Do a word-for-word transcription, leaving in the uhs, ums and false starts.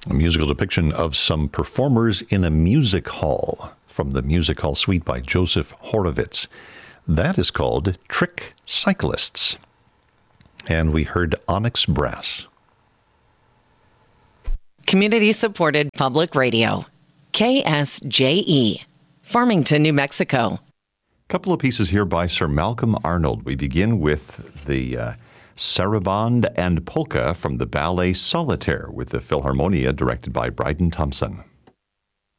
A musical depiction of some performers in a music hall from the Music Hall Suite by Joseph Horowitz. That is called Trick Cyclists. And we heard Onyx Brass. Community-supported public radio. K S J E. Farmington, New Mexico. A couple of pieces here by Sir Malcolm Arnold. We begin with the uh, Sarabande and Polka from the ballet Solitaire with the Philharmonia, directed by Bryden Thompson.